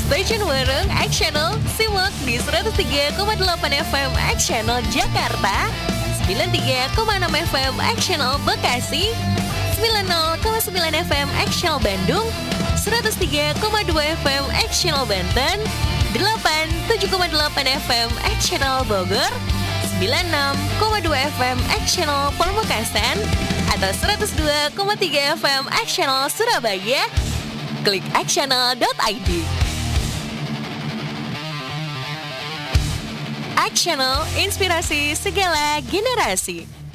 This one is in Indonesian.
Stay tune bareng X Channel, simak di 103,8 FM X Channel Jakarta, 93,6 FM X Channel Bekasi, 90,9 FM X Channel Bandung, 103,2 FM X Channel Banten, 87,8 FM X Channel Bogor, 96,2 FM X Channel Pamekasan, atau 102,3 FM X Channel Surabaya. Klik xchannel.id. X Channel, inspirasi segala generasi.